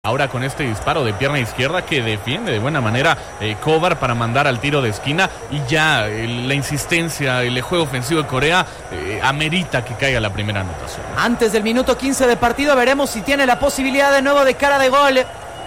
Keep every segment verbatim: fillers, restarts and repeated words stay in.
Ahora con este disparo de pierna izquierda que defiende de buena manera eh, Kovar para mandar al tiro de esquina, y ya eh, la insistencia, el juego ofensivo de Corea eh, amerita que caiga la primera anotación. Antes del minuto quince de partido veremos si tiene la posibilidad de nuevo de cara de gol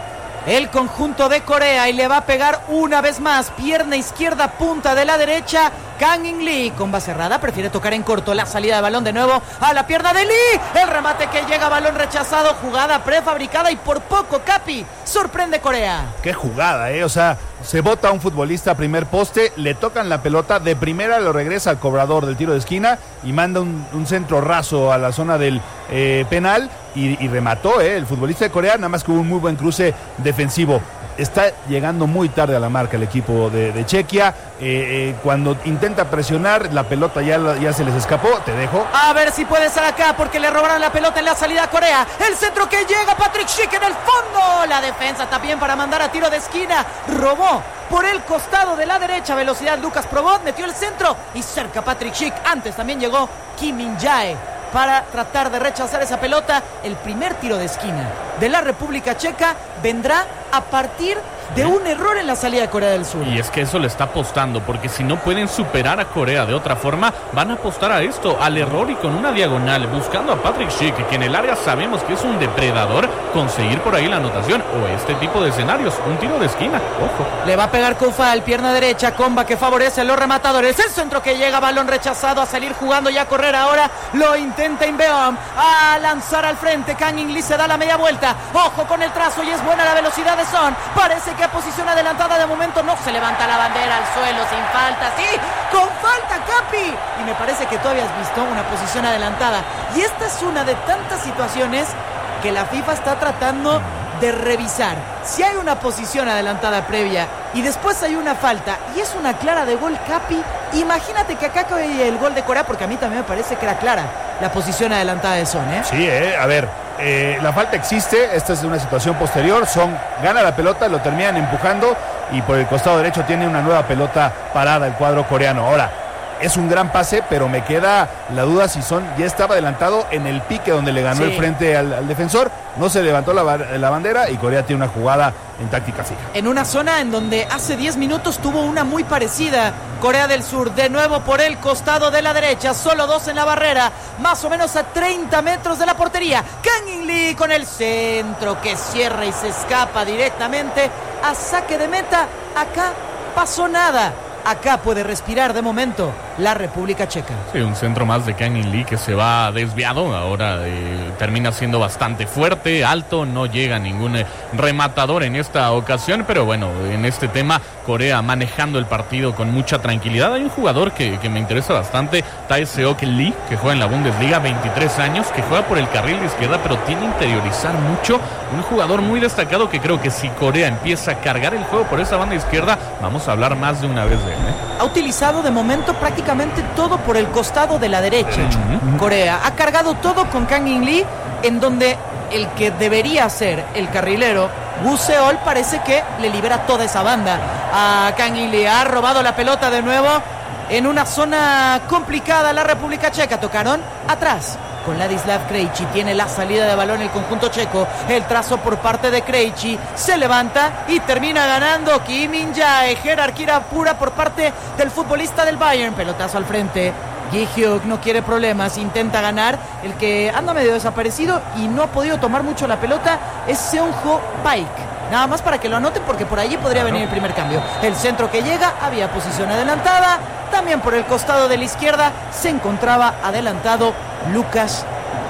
el conjunto de Corea, y le va a pegar una vez más, pierna izquierda, punta de la derecha, Kang In Lee con base cerrada, prefiere tocar en corto, la salida de balón de nuevo a la pierna de Lee, el remate que llega, balón rechazado, jugada prefabricada y por poco Capi sorprende Corea. Qué jugada, eh, o sea, se bota a un futbolista a primer poste, le tocan la pelota, de primera lo regresa al cobrador del tiro de esquina y manda un, un centro raso a la zona del eh, penal y, y remató eh, el futbolista de Corea, nada más que hubo un muy buen cruce defensivo. Está llegando muy tarde a la marca el equipo de, de Chequia. Eh, eh, cuando intenta presionar, la pelota ya, ya se les escapó. Te dejo. A ver si puede estar acá porque le robaron la pelota en la salida a Corea. El centro que llega, Patrick Schick en el fondo. La defensa también para mandar a tiro de esquina. Robó por el costado de la derecha. Velocidad Lucas Probot, metió el centro y cerca Patrick Schick. Antes también llegó Kim Min-jae para tratar de rechazar esa pelota. El primer tiro de esquina de la República Checa vendrá a partir de un error en la salida de Corea del Sur. Y es que eso le está apostando, porque si no pueden superar a Corea de otra forma, van a apostar a esto, al error, y con una diagonal, buscando a Patrick Schick, que en el área sabemos que es un depredador, conseguir por ahí la anotación, o este tipo de escenarios, un tiro de esquina, ojo. Le va a pegar Koufal, pierna derecha, comba que favorece a los rematadores, el centro que llega, balón rechazado, a salir jugando y a correr ahora, lo intenta Inbeom, a lanzar al frente, Kang In Lee se da la media vuelta, ojo con el trazo y es buena la velocidad de Son, parece que a posición adelantada de momento no se levanta la bandera al suelo sin falta, sí, con falta Capi, y me parece que tú habías visto una posición adelantada, y esta es una de tantas situaciones que la FIFA está tratando de revisar. Si hay una posición adelantada previa y después hay una falta y es una clara de gol, Capi, imagínate que acá cae el gol de Corea, porque a mí también me parece que era clara la posición adelantada de Son, ¿eh? Sí, eh, a ver, eh, la falta existe, esta es una situación posterior, Son gana la pelota, lo terminan empujando y por el costado derecho tiene una nueva pelota parada el cuadro coreano. Ahora, es un gran pase, pero me queda la duda si Son ya estaba adelantado en el pique donde le ganó sí. el frente al, al defensor. No se levantó la, la bandera y Corea tiene una jugada en táctica fija. En una zona en donde hace diez minutos tuvo una muy parecida Corea del Sur. De nuevo por el costado de la derecha, solo dos en la barrera, más o menos a treinta metros de la portería. Kang In Lee con el centro que cierra y se escapa directamente a saque de meta. Acá pasó nada. Acá puede respirar de momento la República Checa. Sí, un centro más de Kang In Lee que se va desviado. Ahora eh, termina siendo bastante fuerte, alto. No llega ningún eh, rematador en esta ocasión. Pero bueno, en este tema, Corea manejando el partido con mucha tranquilidad. Hay un jugador que, que me interesa bastante, Tae-seok Lee, que juega en la Bundesliga, veintitrés años, que juega por el carril de izquierda, pero tiene que interiorizar mucho. Un jugador muy destacado que creo que si Corea empieza a cargar el juego por esa banda izquierda, vamos a hablar más de una vez de él, ¿eh? Ha utilizado de momento prácticamente todo por el costado de la derecha. Uh-huh. Corea ha cargado todo con Kang In Lee, en donde el que debería ser el carrilero, Woo Seol, parece que le libera toda esa banda a Kang In Lee. Ha robado la pelota de nuevo en una zona complicada la República Checa. Tocaron atrás con Ladislav Krejci, tiene la salida de balón el conjunto checo, el trazo por parte de Krejci, se levanta y termina ganando Kim Min-jae, jerarquía pura por parte del futbolista del Bayern, pelotazo al frente, Gi-hyuk no quiere problemas, intenta ganar, el que anda medio desaparecido y no ha podido tomar mucho la pelota es Seung-ho Paik. Nada más para que lo anoten porque por allí podría venir el primer cambio. El centro que llega, había posición adelantada. También por el costado de la izquierda se encontraba adelantado Lucas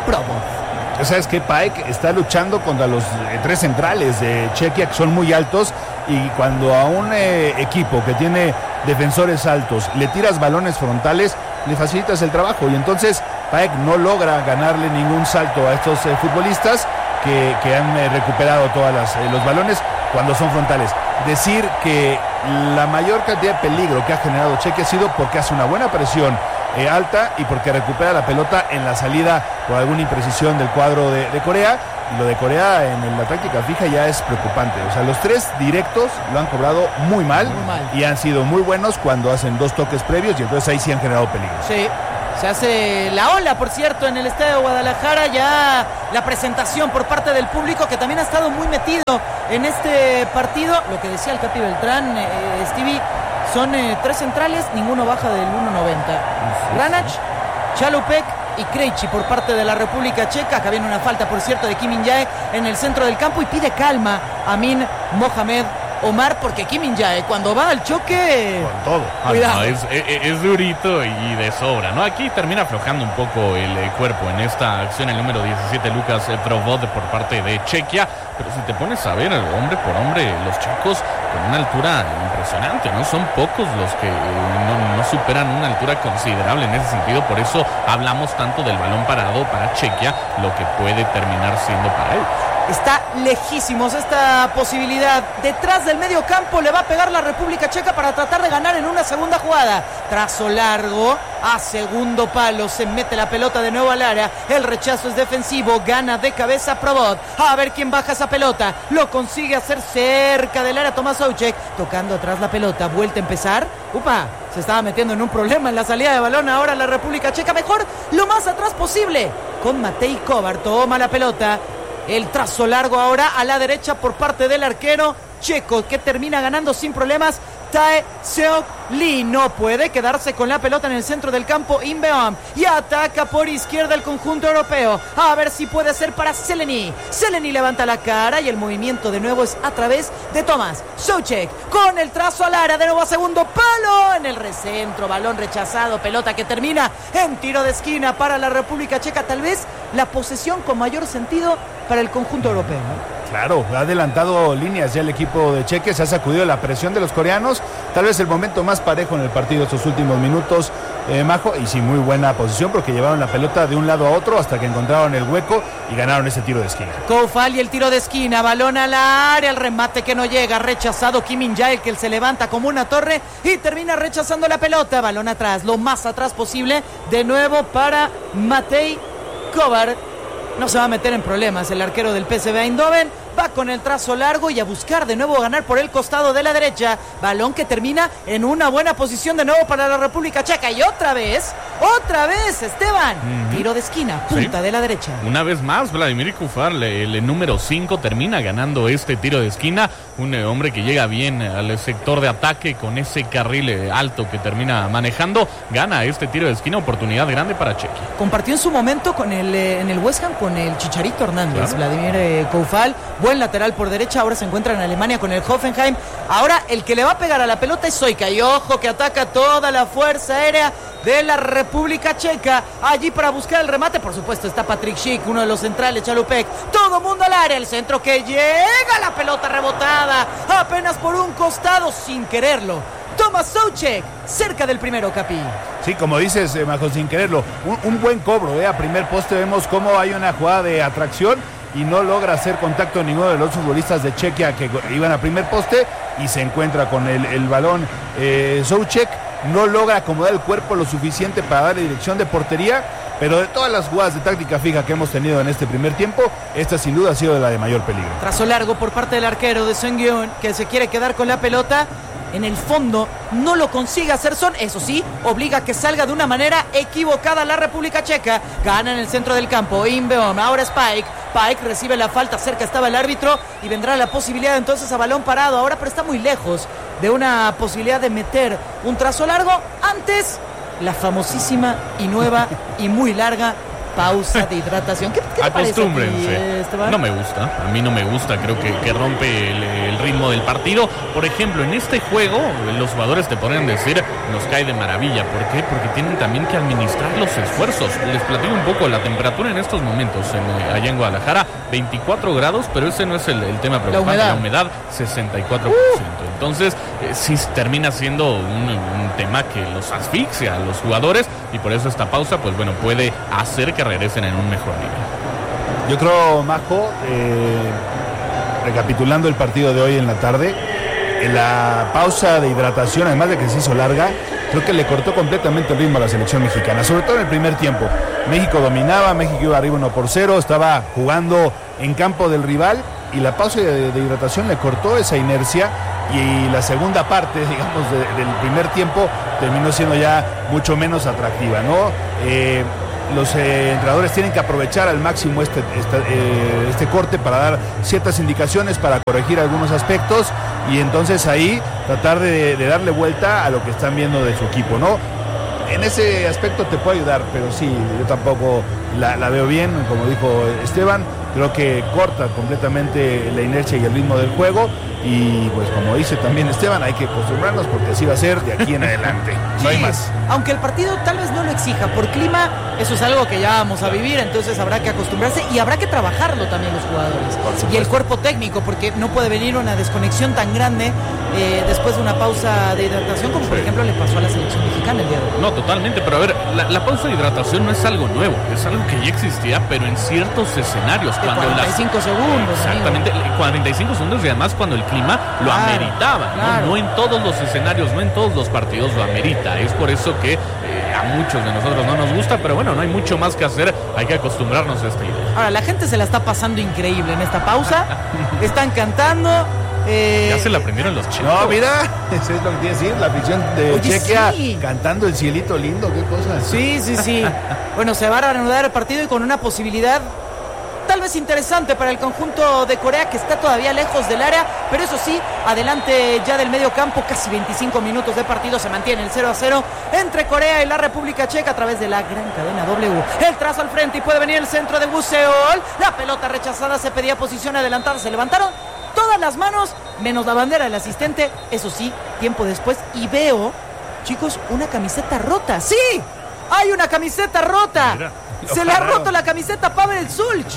Probot. ¿Sabes qué? Paik está luchando contra los eh, tres centrales de Chequia, que son muy altos, y cuando a un eh, equipo que tiene defensores altos le tiras balones frontales, le facilitas el trabajo, y entonces Paik no logra ganarle ningún salto a estos eh, futbolistas que, que han eh, recuperado todos eh, los balones cuando son frontales. Decir que la mayor cantidad de peligro que ha generado Chequia ha sido porque hace una buena presión eh, alta y porque recupera la pelota en la salida por alguna imprecisión del cuadro de, de Corea. Y lo de Corea en la táctica fija ya es preocupante. O sea, los tres directos lo han cobrado muy mal, muy mal. Y han sido muy buenos cuando hacen dos toques previos y entonces ahí sí han generado peligro. Sí. Se hace la ola, por cierto, en el Estadio de Guadalajara. Ya la presentación por parte del público, que también ha estado muy metido en este partido. Lo que decía el Capi Beltrán, eh, Stevie, son eh, tres centrales, ninguno baja del uno noventa. Ranach, Chalupek y Krejci por parte de la República Checa. Acá viene una falta, por cierto, de Kim Min-jae en el centro del campo y pide calma a Amin Mohamed Omar, porque Kim Min-jae cuando va al choque... Con todo. Ah, no, es, es, es durito y de sobra, ¿no? Aquí termina aflojando un poco el eh, cuerpo en esta acción el número diecisiete, Lucas eh, Provod, por parte de Chequia. Pero si te pones a ver, hombre por hombre, los checos con una altura impresionante, ¿no? Son pocos los que eh, no, no superan una altura considerable en ese sentido. Por eso hablamos tanto del balón parado para Chequia, lo que puede terminar siendo para ellos. Está lejísimos esta posibilidad. Detrás del medio campo le va a pegar la República Checa para tratar de ganar en una segunda jugada. Trazo largo a segundo palo. Se mete la pelota de nuevo al área. El rechazo es defensivo. Gana de cabeza Provod. A ver quién baja esa pelota. Lo consigue hacer cerca del área Tomás Souček. Tocando atrás la pelota. Vuelta a empezar. Upa, se estaba metiendo en un problema en la salida de balón. Ahora la República Checa. Mejor lo más atrás posible. Con Matej Kovar. Toma la pelota. El trazo largo ahora a la derecha por parte del arquero checo, que termina ganando sin problemas. Tae Seok Lee no puede quedarse con la pelota en el centro del campo. Inbeom y ataca por izquierda el conjunto europeo. A ver si puede ser para Zeleny. Zeleny levanta la cara y el movimiento de nuevo es a través de Tomás Souček con el trazo al área. De nuevo a segundo palo en el recentro. Balón rechazado. Pelota que termina en tiro de esquina para la República Checa. Tal vez la posesión con mayor sentido para el conjunto europeo, ¿no? Claro, ha adelantado líneas ya el equipo de Cheque, se ha sacudido la presión de los coreanos, tal vez el momento más parejo en el partido estos últimos minutos, eh, Majo, y sí, muy buena posición porque llevaron la pelota de un lado a otro hasta que encontraron el hueco y ganaron ese tiro de esquina. Koufal y el tiro de esquina, balón a la área, el remate que no llega, rechazado Kim Min-jae, que se levanta como una torre y termina rechazando la pelota, balón atrás, lo más atrás posible, de nuevo para Matej Kovar. No se va a meter en problemas el arquero del P S V Eindhoven. Va con el trazo largo y a buscar de nuevo ganar por el costado de la derecha. Balón que termina en una buena posición de nuevo para la República Checa. Y otra vez, otra vez, Esteban. Uh-huh. Tiro de esquina, punta sí. de la derecha. Una vez más, Vladimir Koufal, el, el número cinco, termina ganando este tiro de esquina. Un eh, hombre que llega bien al sector de ataque con ese carril eh, alto que termina manejando. Gana este tiro de esquina, oportunidad grande para Chequia. Compartió en su momento con el, eh, en el West Ham con el Chicharito Hernández, claro. Vladimir eh, Koufal. Buen lateral por derecha, ahora se encuentra en Alemania con el Hoffenheim. Ahora el que le va a pegar a la pelota es Soyka. Y ojo que ataca toda la fuerza aérea de la República Checa. Allí para buscar el remate, por supuesto, está Patrick Schick, uno de los centrales, Chalupek. Todo mundo al área, el centro que llega, la pelota rebotada apenas por un costado sin quererlo. Tomás Souček, cerca del primero, Capi. Sí, como dices, eh, Majo, sin quererlo. Un, un buen cobro, eh. A primer poste vemos cómo hay una jugada de atracción y no logra hacer contacto ninguno de los futbolistas de Chequia que iban a primer poste y se encuentra con el, el balón. Eh, Souček no logra acomodar el cuerpo lo suficiente para darle dirección de portería, pero de todas las jugadas de táctica fija que hemos tenido en este primer tiempo, esta sin duda ha sido de la de mayor peligro. Trazo largo por parte del arquero de Seung-Yoon, que se quiere quedar con la pelota. En el fondo no lo consigue hacer Son, eso sí, obliga a que salga de una manera equivocada la República Checa. Gana en el centro del campo, Inbeom, ahora Spike. Spike recibe la falta, cerca estaba el árbitro y vendrá la posibilidad entonces a balón parado ahora, pero está muy lejos de una posibilidad de meter un trazo largo. Antes, la famosísima y nueva y muy larga pausa de hidratación. ¿Qué, qué te Acostúmbrense. parece, Esteban? No me gusta, a mí no me gusta, creo que, que rompe el, el ritmo del partido. Por ejemplo, en este juego, los jugadores te podrían decir, nos cae de maravilla. ¿Por qué? Porque tienen también que administrar los esfuerzos. Les platico un poco la temperatura en estos momentos en, allá en Guadalajara, veinticuatro grados, pero ese no es el, el tema preocupante. La humedad, la humedad sesenta y cuatro por ciento. Uh. Entonces, eh, sí termina siendo un, un tema que los asfixia a los jugadores y por eso esta pausa, pues bueno, puede hacer que regresen en un mejor nivel. Yo creo, Majo, eh, recapitulando el partido de hoy en la tarde, en la pausa de hidratación, además de que se hizo larga, creo que le cortó completamente el ritmo a la selección mexicana, sobre todo en el primer tiempo. México dominaba, México iba arriba uno por cero, estaba jugando en campo del rival y la pausa de, de hidratación le cortó esa inercia y la segunda parte, digamos, de, del primer tiempo terminó siendo ya mucho menos atractiva, ¿no? Eh, los eh, entrenadores tienen que aprovechar al máximo este, este, eh, este corte para dar ciertas indicaciones, para corregir algunos aspectos y entonces ahí tratar de, de darle vuelta a lo que están viendo de su equipo, ¿no? En ese aspecto te puedo ayudar, pero sí, yo tampoco la, la veo bien, como dijo Esteban. Creo que corta completamente la inercia y el ritmo del juego. Y pues como dice también Esteban, hay que acostumbrarnos porque así va a ser de aquí en adelante. No Sí, hay más. aunque el partido tal vez no lo exija, por clima eso es algo que ya vamos a vivir, entonces habrá que acostumbrarse y habrá que trabajarlo también los jugadores. Y el cuerpo técnico, porque no puede venir una desconexión tan grande eh, después de una pausa de hidratación como por Sí. ejemplo le pasó a la selección mexicana el día de hoy. No, totalmente, pero a ver, la, la pausa de hidratación no es algo nuevo, es algo que ya existía, pero en ciertos escenarios. De Cuando cuarenta y las- cinco segundos. Exactamente, cuarenta y cinco segundos y además cuando el clima lo Claro, ameritaba, ¿no? claro. No en todos los escenarios, no en todos los partidos lo amerita. Es por eso que eh, a muchos de nosotros no nos gusta, pero bueno, no hay mucho más que hacer, hay que acostumbrarnos a este idea. Ahora, la gente se la está pasando increíble en esta pausa. Están cantando. eh, Ya se la aprendieron los chicos. No, mira, eso es lo que tiene que decir, la afición de Oye, Chequia sí. cantando el cielito lindo, qué cosa. Sí, sí, sí. Bueno, se va a reanudar el partido y con una posibilidad tal vez interesante para el conjunto de Corea, que está todavía lejos del área, pero eso sí, adelante ya del medio campo, casi veinticinco minutos de partido, se mantiene el cero a cero entre Corea y la República Checa a través de la gran cadena W. El trazo al frente y puede venir el centro de Buseol. La pelota rechazada, se pedía posición adelantada, se levantaron todas las manos, menos la bandera del asistente. Eso sí, tiempo después, y veo, chicos, una camiseta rota. ¡Sí! ¡Hay una camiseta rota! Mira, lo Se le ha pararon. roto la camiseta a Pavel Sulch.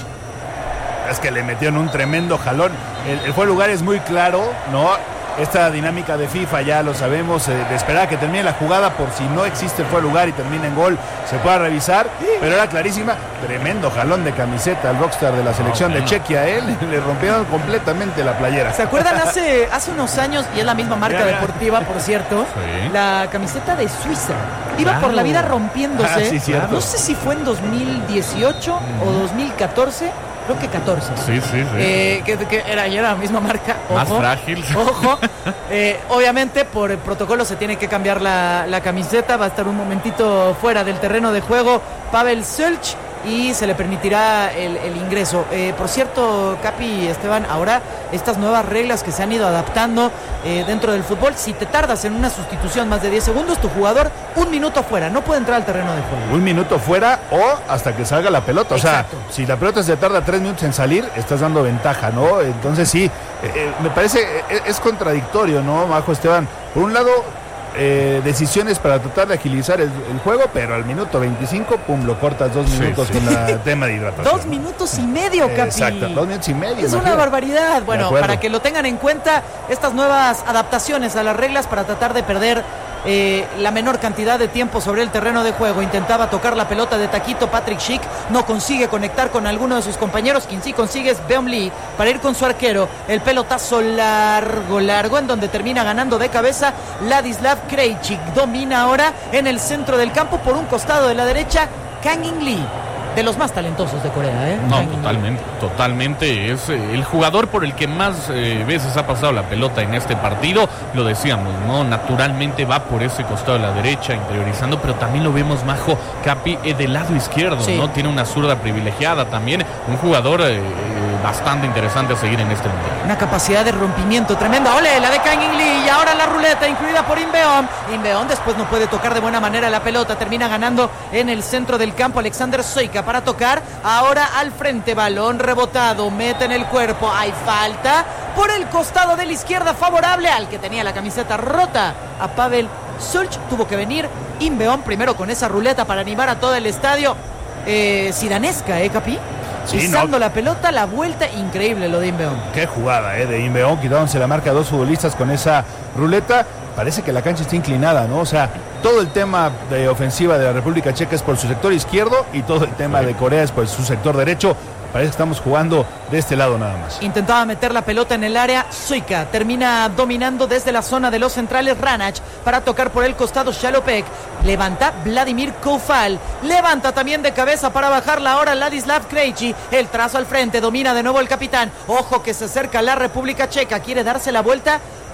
Es que le metieron un tremendo jalón. El, el fuera de lugar es muy claro, ¿no? Esta dinámica de FIFA ya lo sabemos, eh, de esperar a que termine la jugada por si no existe el fuera de lugar y termina en gol, se pueda revisar, pero era clarísima. Tremendo jalón de camiseta al rockstar de la selección de Chequia, ¿eh? Le, le rompieron completamente la playera. ¿Se acuerdan hace, hace unos años, y es la misma marca Mira, mira. deportiva, por cierto, Sí. la camiseta de Suiza? Iba Claro. por la vida rompiéndose. Ah, sí, cierto. No sé si fue en dos mil dieciocho o dos mil catorce, creo que catorce. Sí, sí, sí. Eh, que, que era, ya era la misma marca. Más Ojo, frágil. Ojo. Eh, obviamente, por el protocolo se tiene que cambiar la, la camiseta. Va a estar un momentito fuera del terreno de juego Pavel Sulch y se le permitirá el, el ingreso. Eh, por cierto, Capi y Esteban, ahora estas nuevas reglas que se han ido adaptando eh, dentro del fútbol, si te tardas en una sustitución más de diez segundos, tu jugador un minuto fuera, no puede entrar al terreno de juego. Un minuto fuera o hasta que salga la pelota. O Exacto. sea, si la pelota se tarda tres minutos en salir, estás dando ventaja, ¿no? Entonces sí, eh, eh, me parece, eh, es contradictorio, ¿no, Majo Esteban? Por un lado, eh, decisiones para tratar de agilizar el, el juego, pero al minuto veinticinco, pum, lo cortas dos Sí, minutos sí. con el tema de hidratación. Dos minutos y medio, Capi. Exacto, dos minutos y medio. Es una imagínate. barbaridad. De Bueno, acuerdo. para que lo tengan en cuenta, estas nuevas adaptaciones a las reglas para tratar de perder eh, la menor cantidad de tiempo sobre el terreno de juego. Intentaba tocar la pelota de taquito Patrick Schick, no consigue conectar con alguno de sus compañeros. Quien sí consigue es Beom Lee para ir con su arquero. El pelotazo largo, largo, en donde termina ganando de cabeza Ladislav Krejcik. Domina ahora en el centro del campo por un costado de la derecha Kang In Lee. De los más talentosos de Corea, ¿eh? No, Kang In Lee. totalmente, totalmente. Es eh, el jugador por el que más eh, veces ha pasado la pelota en este partido. Lo decíamos, ¿no? Naturalmente va por ese costado de la derecha, interiorizando, pero también lo vemos, Majo, Capi, eh, del lado izquierdo, Sí. ¿no? Tiene una zurda privilegiada también. Un jugador eh, bastante interesante a seguir en este mundial. Una capacidad de rompimiento tremenda. ¡Ole! La de Kang In Lee. Y ahora la ruleta incluida por Inbeom. Inbeom después no puede tocar de buena manera la pelota. Termina ganando en el centro del campo Alexander Soika para tocar. Ahora al frente. Balón rebotado. Mete en el cuerpo. Hay falta por el costado de la izquierda favorable al que tenía la camiseta rota. A Pavel Sulch tuvo que venir Inbeom primero con esa ruleta para animar a todo el estadio. Eh, Sidanesca, ¿eh, Capi? Sí, Pisando no. la pelota, la vuelta, increíble lo de Inbeom. Qué jugada, ¿eh? De Inbeón, quitándose la marca a dos futbolistas con esa ruleta. Parece que la cancha está inclinada, ¿no? O sea, todo el tema de ofensiva de la República Checa es por su sector izquierdo y todo el tema de Corea es por su sector derecho. Parece que estamos jugando de este lado nada más. Intentaba meter la pelota en el área. Soika termina dominando desde la zona de los centrales. Ranach para tocar por el costado Shalopek. Levanta Vladimir Koufal. Levanta también de cabeza para bajarla ahora Ladislav Krejcik. El trazo al frente. Domina de nuevo el capitán. Ojo que se acerca la República Checa. Quiere darse la vuelta,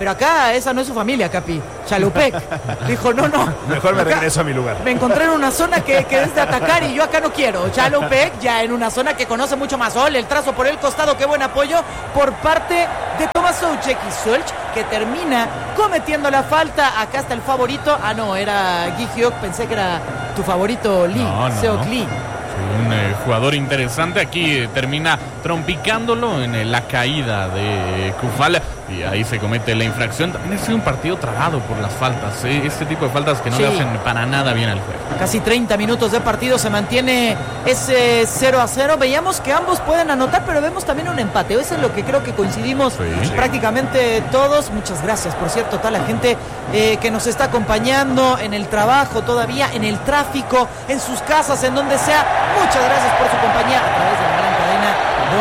pero acá esa no es su familia, Capi. Chalupec. Dijo, no, no. Mejor me regreso a mi lugar. Me encontré en una zona que, que es de atacar y yo acá no quiero. Chalupec ya en una zona que conoce mucho más. Sol, el trazo por el costado, qué buen apoyo por parte de Thomas Soucek y Solch, que termina cometiendo la falta. Acá está el favorito. Ah, no, era Gi Hyuk. Pensé que era tu favorito Lee, no, no, Seok no. Lee. Un eh, jugador interesante. Aquí eh, termina trompicándolo en eh, la caída de Coufal y ahí se comete la infracción. También ha sido un partido tragado por las faltas, eh, este tipo de faltas que no Sí. le hacen para nada bien al juego. Casi treinta minutos de partido, se mantiene ese cero a cero. Veíamos que ambos pueden anotar, pero vemos también un empate. Eso es lo que creo que coincidimos Sí. prácticamente todos. Muchas gracias, por cierto, a toda la gente eh, que nos está acompañando en el trabajo todavía, en el tráfico, en sus casas, en donde sea. Muchas gracias por su compañía a través de la gran cadena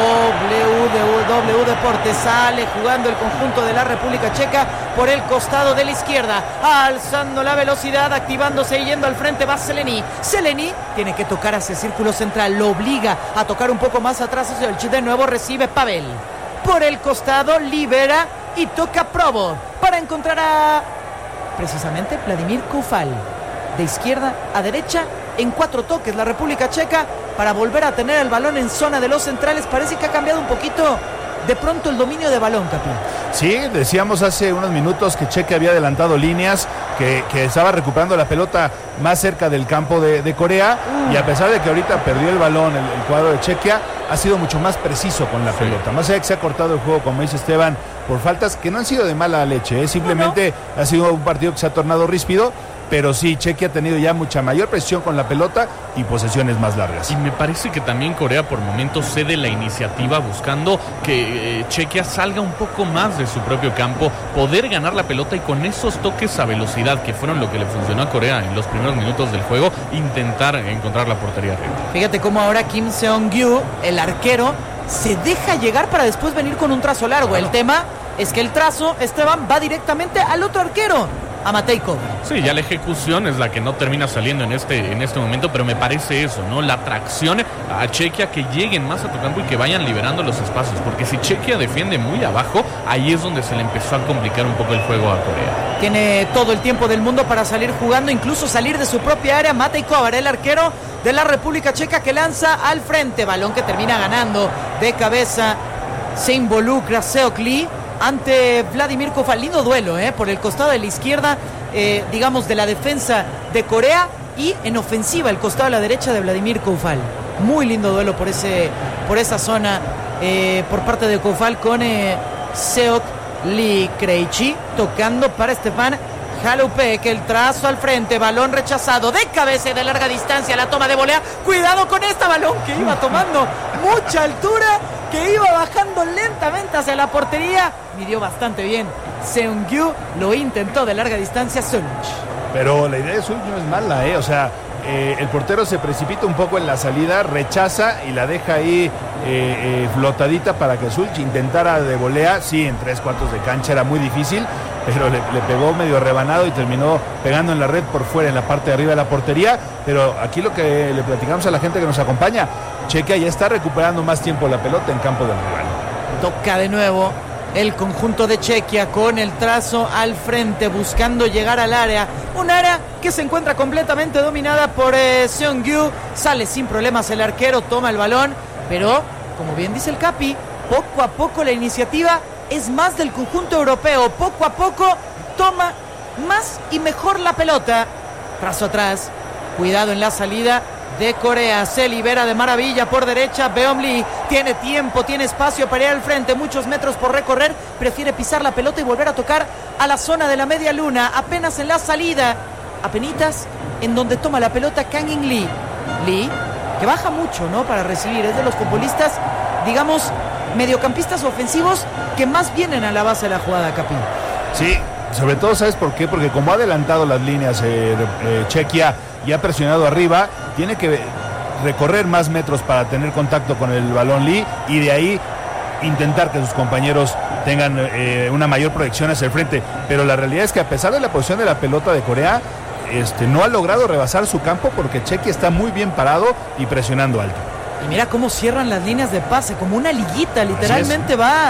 W W W Deportes. Sale jugando el conjunto de la República Checa por el costado de la izquierda, alzando la velocidad, activándose y yendo al frente va Zeleny. Zeleny tiene que tocar hacia el círculo central, lo obliga a tocar un poco más atrás. De nuevo recibe Pavel por el costado, libera y toca Probo para encontrar a precisamente Vladimir Coufal. De izquierda a derecha en cuatro toques la República Checa para volver a tener el balón en zona de los centrales. Parece que ha cambiado un poquito de pronto el dominio de balón, Capi. Sí, decíamos hace unos minutos que Chequia había adelantado líneas, que, que estaba recuperando la pelota más cerca del campo de, de Corea, uh. y a pesar de que ahorita perdió el balón el, el cuadro de Chequia, ha sido mucho más preciso con la sí. pelota. Más allá que se ha cortado el juego, como dice Esteban, por faltas que no han sido de mala leche, ¿eh? Simplemente no, no. ha sido un partido que se ha tornado ríspido. Pero sí, Chequia ha tenido ya mucha mayor presión con la pelota y posesiones más largas. Y me parece que también Corea por momentos cede la iniciativa buscando que eh, Chequia salga un poco más de su propio campo, poder ganar la pelota y con esos toques a velocidad que fueron lo que le funcionó a Corea en los primeros minutos del juego, intentar encontrar la portería arriba. Fíjate cómo ahora Kim Seong-gyu, el arquero, se deja llegar para después venir con un trazo largo. El tema es que el trazo, Esteban, va directamente al otro arquero, a Matej Kovar. Sí, ya la ejecución es la que no termina saliendo en este, en este momento, pero me parece eso, ¿no? La tracción a Chequia, que lleguen más a tu campo y que vayan liberando los espacios, porque si Chequia defiende muy abajo, ahí es donde se le empezó a complicar un poco el juego a Corea. Tiene todo el tiempo del mundo para salir jugando, incluso salir de su propia área. Matej Kovar, el arquero de la República Checa, que lanza al frente, balón que termina ganando de cabeza. Se involucra Seok Lee ante Vladimir Coufal. Lindo duelo, ¿eh? Por el costado de la izquierda, eh, digamos, de la defensa de Corea, y en ofensiva el costado de la derecha de Vladimir Coufal. Muy lindo duelo por ese, por esa zona, eh, por parte de Coufal con eh, Seok Lee. Krejci tocando para Stefan Chalupek, el trazo al frente, balón rechazado de cabeza y de larga distancia, la toma de volea. Cuidado con esta balón que iba tomando mucha altura, que iba bajando lentamente hacia la portería. Midió bastante bien Seong-gyu, lo intentó de larga distancia Solch. Pero la idea de Solch no es mala, ¿eh? O sea, eh, el portero se precipita un poco en la salida, rechaza y la deja ahí eh, eh, flotadita para que Solch intentara de volea. Sí, en tres cuartos de cancha era muy difícil, pero le, le pegó medio rebanado y terminó pegando en la red por fuera, en la parte de arriba de la portería. Pero aquí lo que le platicamos a la gente que nos acompaña, Chequia ya está recuperando más tiempo la pelota en campo del rival. Toca de nuevo el conjunto de Chequia con el trazo al frente, buscando llegar al área. Un área que se encuentra completamente dominada por eh, Seong-gyu. Sale sin problemas el arquero, toma el balón, pero, como bien dice el Capi, poco a poco la iniciativa es más del conjunto europeo. Poco a poco toma más y mejor la pelota. Trazo atrás, cuidado en la salida de Corea, se libera de maravilla por derecha. Beom Lee tiene tiempo, tiene espacio para ir al frente, muchos metros por recorrer, prefiere pisar la pelota y volver a tocar a la zona de la media luna, apenas en la salida, apenitas en donde toma la pelota Kang In Lee. Lee, que baja mucho, ¿no?, para recibir, es de los futbolistas, digamos, mediocampistas ofensivos que más vienen a la base de la jugada, Capi. Sí, sobre todo, ¿sabes por qué? Porque como ha adelantado las líneas eh, eh, Chequia y ha presionado arriba, tiene que recorrer más metros para tener contacto con el balón Lee y de ahí intentar que sus compañeros tengan eh, una mayor proyección hacia el frente. Pero la realidad es que a pesar de la posición de la pelota de Corea, este, no ha logrado rebasar su campo porque Chequia está muy bien parado y presionando alto. Y mira cómo cierran las líneas de pase, como una liguita, literalmente va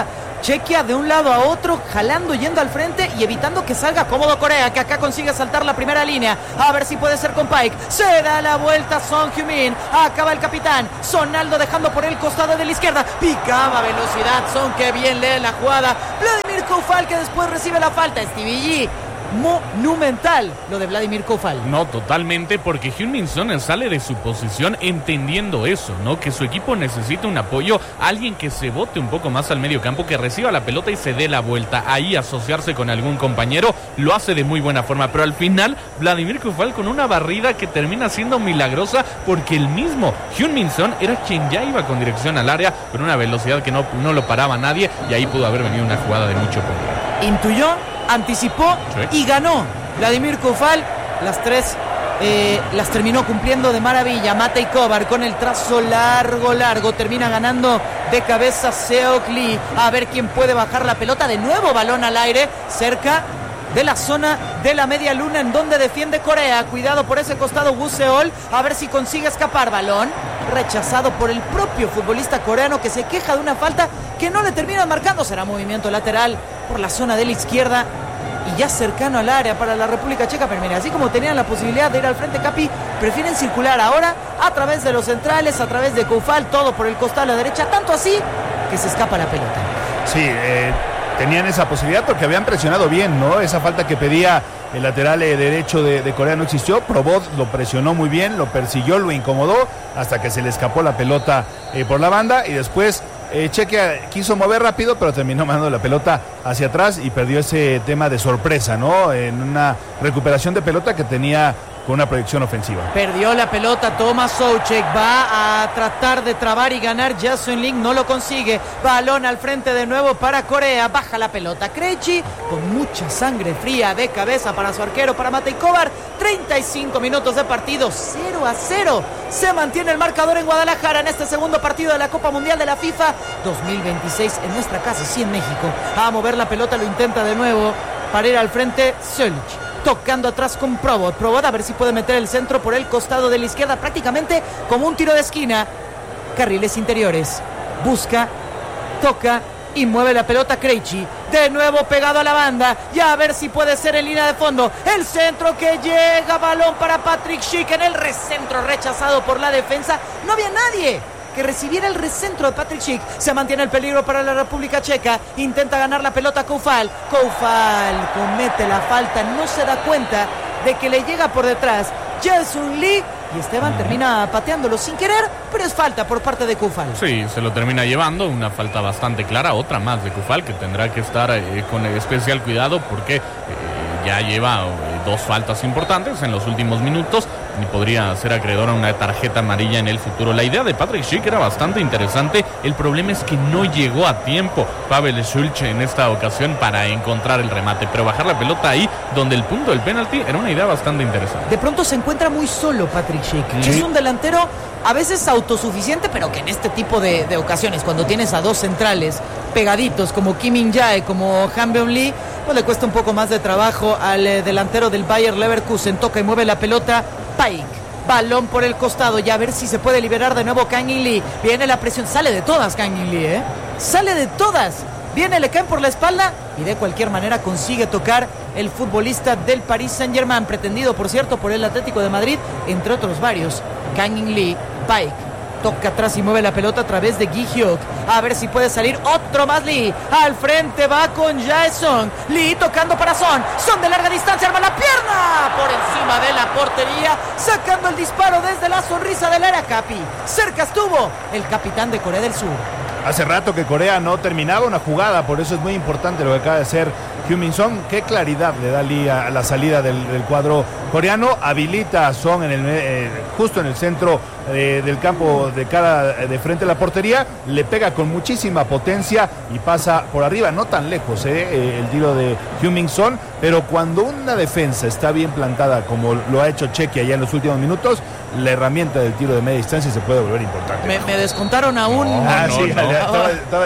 Chequia de un lado a otro, jalando, yendo al frente y evitando que salga cómodo Corea, que acá consigue saltar la primera línea. A ver si puede ser con Pike. Se da la vuelta Son Heung-min. Acaba el capitán. Sonaldo dejando por el costado de la izquierda. Picaba velocidad Son, que bien lee la jugada. Vladimir Koufal, que después recibe la falta. Stevie G. Monumental lo de Vladimir Koufal. No, totalmente, porque Heung-min Son sale de su posición entendiendo eso, ¿no? Que su equipo necesita un apoyo, alguien que se bote un poco más al medio campo, que reciba la pelota y se dé la vuelta. Ahí asociarse con algún compañero lo hace de muy buena forma, pero al final Vladimir Koufal con una barrida que termina siendo milagrosa, porque el mismo Heung-min Son era quien ya iba con dirección al área con una velocidad que no, no lo paraba nadie, y ahí pudo haber venido una jugada de mucho poder. Intuyó, anticipó sí. y ganó Vladimir Koufal. Las tres eh, las terminó cumpliendo de maravilla. Matej Kovar con el trazo largo, largo. Termina ganando de cabeza Seok Lee. A ver quién puede bajar la pelota. De nuevo balón al aire, cerca de la zona de la media luna en donde defiende Corea. Cuidado por ese costado Woo Seol. A ver si consigue escapar. Balón rechazado por el propio futbolista coreano, que se queja de una falta que no le terminan marcando. Será movimiento lateral por la zona de la izquierda y ya cercano al área para la República Checa. Pero mira, así como tenían la posibilidad de ir al frente, Capi, prefieren circular ahora a través de los centrales, a través de Koufal, todo por el costado a la derecha, tanto así que se escapa la pelota. Sí, eh, tenían esa posibilidad porque habían presionado bien, ¿no? Esa falta que pedía el lateral eh, derecho de, de Corea no existió. Probot lo presionó muy bien, lo persiguió, lo incomodó hasta que se le escapó la pelota eh, por la banda, y después Eh, Chequia quiso mover rápido, pero terminó mandando la pelota hacia atrás y perdió ese tema de sorpresa, ¿no? En una recuperación de pelota que tenía con una proyección ofensiva. Perdió la pelota Tomas Soucek, va a tratar de trabar y ganar Jason Ling, no lo consigue. Balón al frente de nuevo para Corea, baja la pelota Krejci con mucha sangre fría de cabeza para su arquero, para Matej Kovar. treinta y cinco minutos de partido, cero a cero. Se mantiene el marcador en Guadalajara en este segundo partido de la Copa Mundial de la FIFA dos mil veintiséis en nuestra casa, sí en México. A mover la pelota, lo intenta de nuevo para ir al frente Sölic. Tocando atrás con Probot. Probot a ver si puede meter el centro por el costado de la izquierda, prácticamente como un tiro de esquina. Carriles interiores. Busca, toca y mueve la pelota Krejci. De nuevo pegado a la banda. Y a ver si puede ser en línea de fondo. El centro que llega. Balón para Patrick Schick en el recentro rechazado por la defensa. No había nadie que recibiera el recentro de Patrick Schick. Se mantiene el peligro para la República Checa. Intenta ganar la pelota Koufal. Koufal comete la falta. No se da cuenta de que le llega por detrás Jason Lee. Y Esteban termina pateándolo sin querer, pero es falta por parte de Koufal. Sí, se lo termina llevando, una falta bastante clara, otra más de Koufal, que tendrá que estar eh, con especial cuidado porque eh, ya lleva eh, dos faltas importantes en los últimos minutos y podría ser acreedor a una tarjeta amarilla en el futuro. La idea de Patrick Schick era bastante interesante, el problema es que no llegó a tiempo Pavel Schulz en esta ocasión para encontrar el remate, pero bajar la pelota ahí donde el punto del penalti era una idea bastante interesante. De pronto se encuentra muy solo Patrick Schick, sí. Es un delantero a veces autosuficiente, pero que en este tipo de, de ocasiones, cuando tienes a dos centrales pegaditos como Kim In-jae, como Han Beom-lee, pues le cuesta un poco más de trabajo al eh, delantero del Bayer Leverkusen. Toca y mueve la pelota Pike. Balón por el costado y a ver si se puede liberar de nuevo Kang In Lee. Viene la presión, sale de todas Kang In Lee, ¿eh? Sale de todas. Viene, le caen por la espalda y de cualquier manera consigue tocar el futbolista del Paris Saint-Germain, pretendido por cierto por el Atlético de Madrid, entre otros varios. Kang In Lee, Pike, toca atrás y mueve la pelota a través de Gi Hyuk. A ver si puede salir otro más Lee. Al frente va con Jae-sung. Lee tocando para Son. Son de larga distancia, arma la pierna por encima de la portería, sacando el disparo desde la sonrisa del área. Capi, cerca estuvo el capitán de Corea del Sur. Hace rato que Corea no terminaba una jugada, por eso es muy importante lo que acaba de hacer Heung-min Son. Qué claridad le da Lee a la salida del, del cuadro coreano. Habilita a Son en el, eh, justo en el centro eh, del campo de cara de frente a la portería. Le pega con muchísima potencia y pasa por arriba, no tan lejos eh, el tiro de Heung-min Son. Pero cuando una defensa está bien plantada, como lo ha hecho Chequia ya en los últimos minutos, la herramienta del tiro de media distancia se puede volver importante. Me, me descontaron a un... No, ah, no, sí, no. Estabas, estabas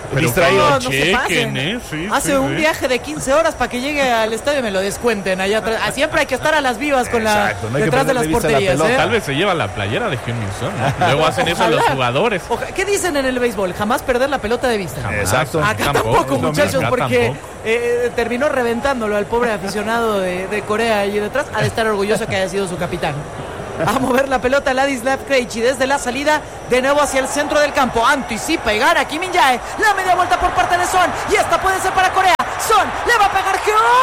distraído. No, no se Chequen, pasen. ¿eh? Sí, Hace sí, un sí. viaje de quince horas para que llegue al estadio y me lo descuenten allá atrás. Ah, Siempre hay que estar a las vivas con Exacto, la no hay que detrás de las perderle vista a la porterías. pelota. ¿eh? Tal vez se lleva la playera de Heung-min Son, ¿no? Luego hacen eso Ojalá. los jugadores. Oja- ¿Qué dicen en el béisbol? Jamás perder la pelota de vista. Jamás. Exacto. Acá Tampoco, tampoco, es lo muchachos, mismo. Acá porque tampoco. eh, terminó reventándolo al pobre aficionado de, de Corea allí detrás. Ha de estar orgulloso que haya sido su capitán. A mover la pelota Ladislav Krejci desde la salida, de nuevo hacia el centro del campo. Anticipa y gana Kim Min-jae. La media vuelta por parte de Son. Y esta puede ser para Corea. Son le va a pegar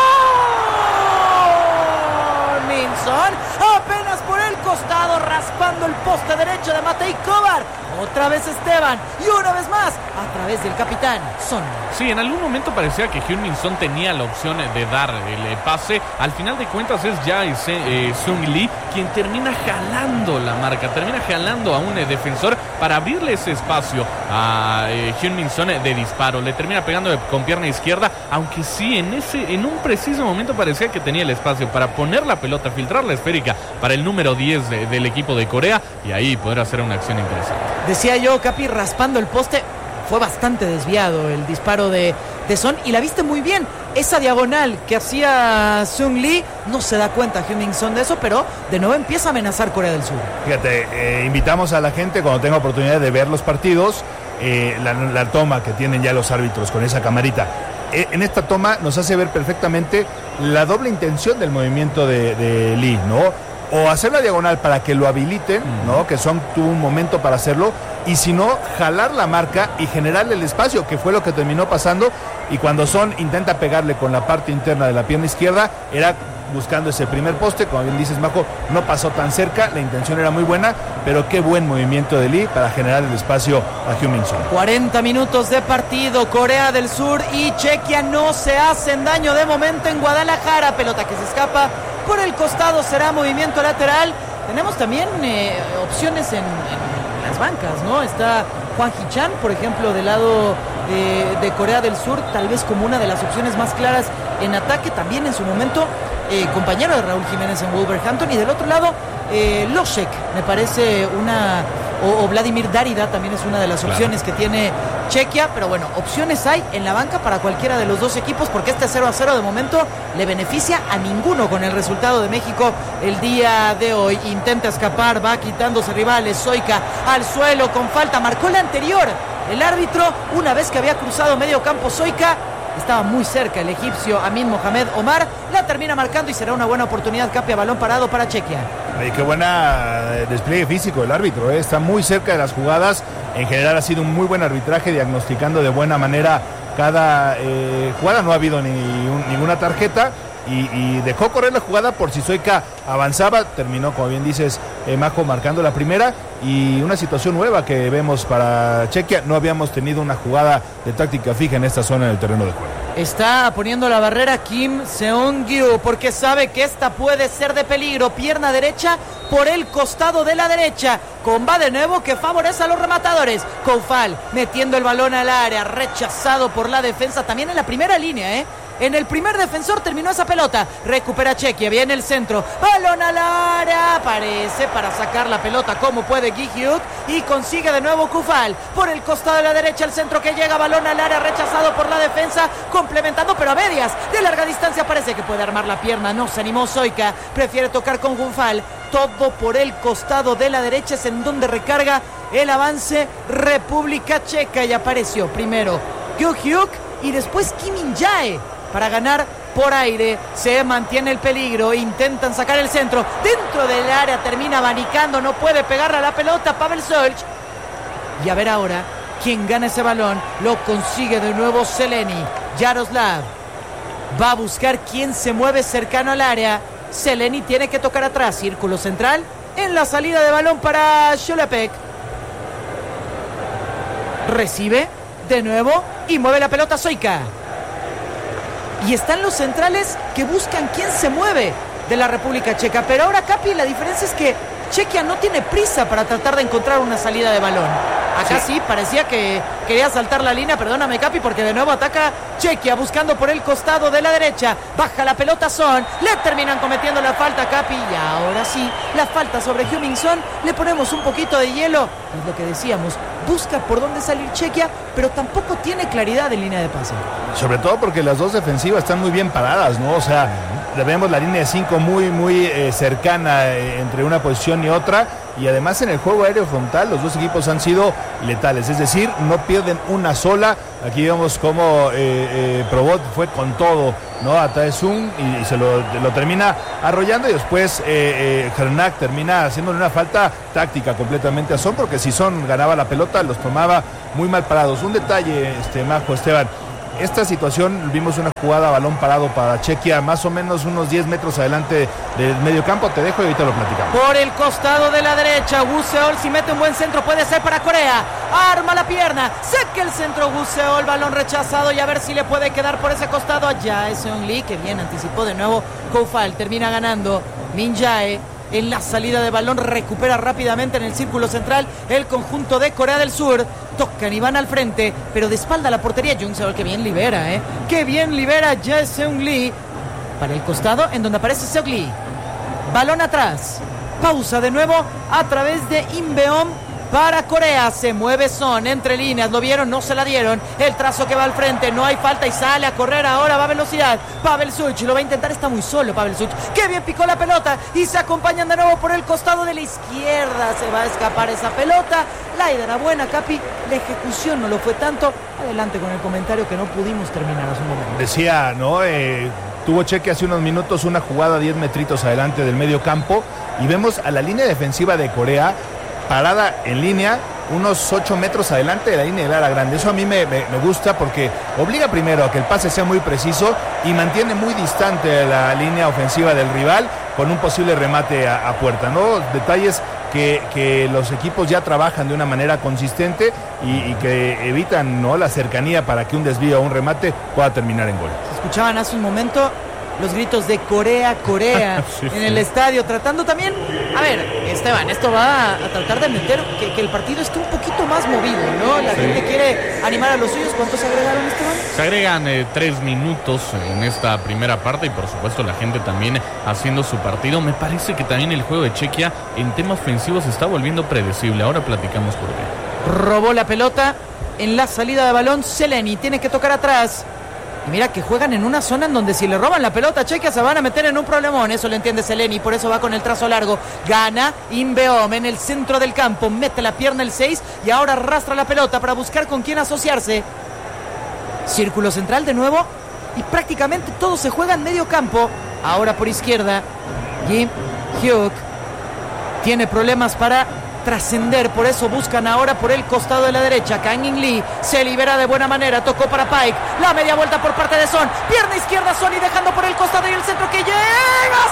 Min-son. Apenas por el costado, raspando el poste derecho de Matej Kovar. Otra vez Esteban. Y una vez más, a través del capitán Son. Sí, en algún momento parecía que Heung-min Son tenía la opción de dar el eh, pase. Al final de cuentas es ya eh, Sung Lee quien termina jalando la marca, termina jalando a un eh, defensor para abrirle ese espacio a eh, Heung-min Son eh, de disparo. Le termina pegando de, con pierna izquierda, aunque sí, en ese en un preciso momento parecía que tenía el espacio para poner la pelota, filtrar la esférica para el número diez de, del equipo de Corea y ahí poder hacer una acción interesante. Decía yo, Capi, raspando el poste. Fue bastante desviado el disparo de, de Son y la viste muy bien. Esa diagonal que hacía Sung Lee, no se da cuenta Heung-min Son de eso, pero de nuevo empieza a amenazar Corea del Sur. Fíjate, eh, invitamos a la gente cuando tenga oportunidad de ver los partidos, eh, la, la toma que tienen ya los árbitros con esa camarita. Eh, en esta toma nos hace ver perfectamente la doble intención del movimiento de, de Lee, ¿no? O hacer la diagonal para que lo habiliten, ¿no? Que Son tuvo un momento para hacerlo, y si no, jalar la marca y generarle el espacio, que fue lo que terminó pasando. Y cuando Son intenta pegarle con la parte interna de la pierna izquierda, era buscando ese primer poste, como bien dices, Majo, no pasó tan cerca, la intención era muy buena, pero qué buen movimiento de Lee para generar el espacio a Heung-min Son. cuarenta minutos de partido, Corea del Sur y Chequia no se hacen daño de momento en Guadalajara. Pelota que se escapa por el costado, será movimiento lateral. Tenemos también eh, opciones en, en las bancas, ¿no? Está Juan Hichan, por ejemplo, del lado de, de Corea del Sur, tal vez como una de las opciones más claras en ataque. También en su momento eh, compañero de Raúl Jiménez en Wolverhampton. Y del otro lado, eh, Lošek, me parece una... O, o Vladimir Darida también es una de las Claro. opciones que tiene Chequia. Pero bueno, opciones hay en la banca para cualquiera de los dos equipos, porque este cero a cero de momento le beneficia a ninguno con el resultado de México el día de hoy. Intenta escapar, va quitándose rivales. Soika al suelo con falta, marcó la anterior el árbitro una vez que había cruzado medio campo. Soika estaba muy cerca el egipcio Amin Mohamed Omar, la termina marcando y será una buena oportunidad. Capia, balón parado para Chequia. Ay, qué buena eh, despliegue físico del árbitro, eh. Está muy cerca de las jugadas. En general ha sido un muy buen arbitraje, diagnosticando de buena manera cada eh, jugada. No ha habido ni un- ninguna tarjeta y, y dejó correr la jugada por si Soika avanzaba. Terminó, como bien dices, eh, Majo, marcando la primera, y una situación nueva que vemos para Chequia. No habíamos tenido una jugada de táctica fija en esta zona del terreno de juego. Está poniendo la barrera Kim Seong-gyu porque sabe que esta puede ser de peligro. Pierna derecha por el costado de la derecha. Comba de nuevo que favorece a los rematadores. Koufal metiendo el balón al área, rechazado por la defensa también en la primera línea, ¿eh? En el primer defensor terminó esa pelota. Recupera Chequia, viene el centro. Balón al área. Aparece para sacar la pelota como puede Gi Hyuk. Y consigue de nuevo Koufal. Por el costado de la derecha el centro que llega. Balón al área rechazado por la defensa. Complementando pero a medias. De larga distancia parece que puede armar la pierna. No se animó Soika. Prefiere tocar con Koufal. Todo por el costado de la derecha es en donde recarga el avance República Checa. Y apareció primero Gi Hyuk y después Kim Min-jae para ganar por aire. Se mantiene el peligro, intentan sacar el centro dentro del área, termina abanicando, no puede pegarle a la pelota Pavel Solch. Y a ver ahora quién gana ese balón. Lo consigue de nuevo Seleni. Yaroslav va a buscar quién se mueve cercano al área. Seleni tiene que tocar atrás, círculo central en la salida de balón para Šulepek. Recibe de nuevo y mueve la pelota Soika. Y están los centrales que buscan quién se mueve de la República Checa. Pero ahora, Capi, la diferencia es que Chequia no tiene prisa para tratar de encontrar una salida de balón. Acá sí, sí parecía que quería saltar la línea, perdóname, Capi, porque de nuevo ataca Chequia buscando por el costado de la derecha. Baja la pelota Son, le terminan cometiendo la falta, Capi. Y ahora sí, la falta sobre Heung-min Son. Le ponemos un poquito de hielo. Es lo que decíamos, busca por dónde salir Chequia, pero tampoco tiene claridad en línea de pase. Sobre todo porque las dos defensivas están muy bien paradas, ¿no? O sea, vemos la línea de cinco muy, muy eh, cercana eh, entre una posición y otra, y además en el juego aéreo frontal los dos equipos han sido letales, es decir, no pierden una sola. Aquí vemos cómo eh, eh, Probot fue con todo, ¿no? A Taesung y, y se lo, lo termina arrollando, y después eh, eh, Hernak termina haciéndole una falta táctica completamente a Son, porque si Son ganaba la pelota los tomaba muy mal parados. Un detalle, este Majo, Esteban, esta situación, vimos una jugada a balón parado para Chequia, más o menos unos diez metros adelante del medio campo. Te dejo y ahorita lo platicamos. Por el costado de la derecha, Guseol, si mete un buen centro puede ser para Corea. Arma la pierna, seca el centro Guseol, balón rechazado, y a ver si le puede quedar por ese costado allá ese Seung Lee, que bien anticipó de nuevo Koufal. Termina ganando Min Jae. En la salida de balón recupera rápidamente en el círculo central el conjunto de Corea del Sur. Tocan y van al frente, pero de espalda a la portería. Jung Seol, que bien libera, ¿eh? Que bien libera Jae Seung Lee. Para el costado, en donde aparece Seung Lee. Balón atrás. Pausa de nuevo a través de Inbeom. Para Corea, se mueve Son entre líneas, lo vieron, no se la dieron, el trazo que va al frente, no hay falta y sale a correr, ahora va a velocidad, Pavel Such, lo va a intentar, está muy solo Pavel Such, que bien picó la pelota y se acompañan de nuevo por el costado de la izquierda, se va a escapar esa pelota, la idea era buena, Capi, la ejecución no lo fue tanto. Adelante con el comentario que no pudimos terminar a su momento. Decía, ¿no? Eh... Tuvo Cheque hace unos minutos una jugada diez metritos adelante del medio campo, y vemos a la línea defensiva de Corea parada en línea unos ocho metros adelante de la línea del área grande. Eso a mí me, me, me gusta, porque obliga primero a que el pase sea muy preciso y mantiene muy distante la línea ofensiva del rival con un posible remate a, a puerta, ¿no? Detalles que, que los equipos ya trabajan de una manera consistente y, y que evitan, ¿no?, la cercanía para que un desvío o un remate pueda terminar en gol. Escuchaban hace un momento los gritos de Corea, Corea sí, en el sí. estadio, tratando también, a ver, Esteban, esto va a, a tratar de meter que, que el partido esté un poquito más movido, ¿no? La sí. gente quiere animar a los suyos. ¿Cuántos se agregaron, Esteban? Se agregan eh, tres minutos en esta primera parte, y por supuesto la gente también haciendo su partido. Me parece que también el juego de Chequia en tema ofensivo se está volviendo predecible. Ahora platicamos por qué. Robó la pelota en la salida de balón Seleni, tiene que tocar atrás. Y mira que juegan en una zona en donde si le roban la pelota a Chequia se van a meter en un problemón. Eso lo entiende Seleni, por eso va con el trazo largo. Gana Inbeom en el centro del campo. Mete la pierna el seis y ahora arrastra la pelota para buscar con quién asociarse. Círculo central de nuevo. Y prácticamente todo se juega en medio campo. Ahora por izquierda, Kim Hyuk tiene problemas para trascender, por eso buscan ahora por el costado de la derecha. Kang In Lee se libera de buena manera, tocó para Paik, la media vuelta por parte de Son, pierna izquierda Son y dejando por el costado y el centro que llega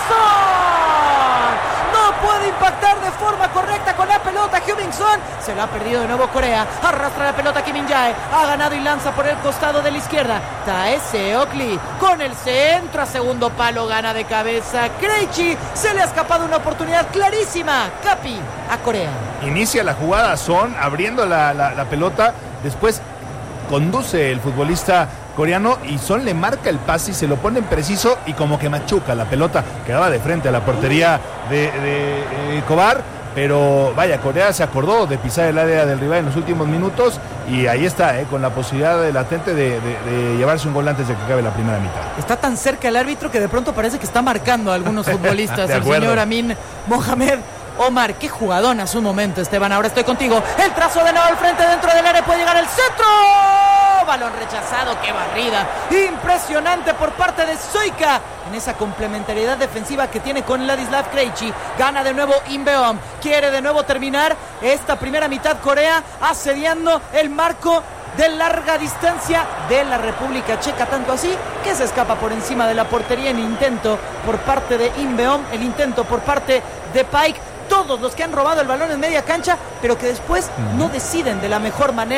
Son, no puede impactar de forma correcta con la pelota. Hyun-Min Son se la ha perdido de nuevo Corea, arrastra la pelota Kim In-jae, ha ganado y lanza por el costado de la izquierda. Tae Seok Lee con el centro a segundo palo, gana de cabeza Krejci, se le ha escapado una oportunidad clarísima, Capi, a Corea. Inicia la jugada Son abriendo la, la, la pelota, después conduce el futbolista coreano y Son le marca el pase y se lo pone en preciso y como que machuca la pelota, quedaba de frente a la portería de, de eh, Kovar, pero vaya, Corea se acordó de pisar el área del rival en los últimos minutos y ahí está, eh, con la posibilidad de latente de, de, de llevarse un gol antes de que acabe la primera mitad. Está tan cerca el árbitro que de pronto parece que está marcando a algunos futbolistas. El señor Amin Mohamed Omar, qué jugadón a su momento, Esteban. Ahora estoy contigo. El trazo de nuevo al frente, dentro del área puede llegar el centro. Balón rechazado, qué barrida. Impresionante por parte de Soika en esa complementariedad defensiva que tiene con Ladislav Krejci. Gana de nuevo Inbeom. Quiere de nuevo terminar esta primera mitad Corea asediando el marco de larga distancia de la República Checa, tanto así que se escapa por encima de la portería en intento por parte de Inbeom, el intento por parte de Paik. Todos los que han robado el balón en media cancha, pero que después no deciden de la mejor manera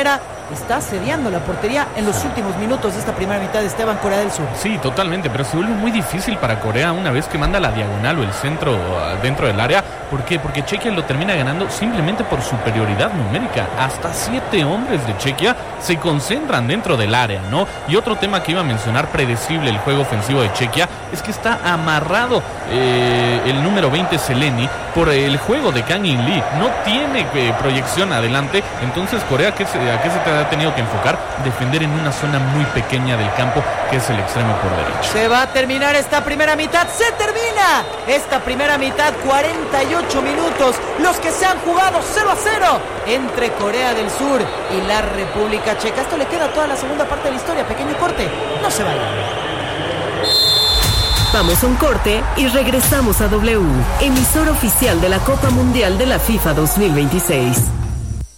está asediando la portería en los últimos minutos de esta primera mitad de Esteban, Corea del Sur. Sí, totalmente, pero se vuelve muy difícil para Corea una vez que manda la diagonal o el centro uh, dentro del área. ¿Por qué? Porque Chequia lo termina ganando simplemente por superioridad numérica. Hasta siete hombres de Chequia se concentran dentro del área, ¿no? Y otro tema que iba a mencionar, predecible el juego ofensivo de Chequia, es que está amarrado eh, el número veinte Seleni por el juego de Kang In Lee. No tiene eh, proyección adelante, entonces Corea, ¿qué se, ¿a qué se te ha tenido que enfocar? Defender en una zona muy pequeña del campo, que es el extremo por derecha. Se va a terminar esta primera mitad, se termina esta primera mitad, cuarenta y ocho minutos, los que se han jugado cero a cero entre Corea del Sur y la República Checa. Esto le queda toda la segunda parte de la historia, pequeño corte, no se vayan. Vamos a un corte y regresamos a W, emisora oficial de la Copa Mundial de la FIFA dos mil veintiséis.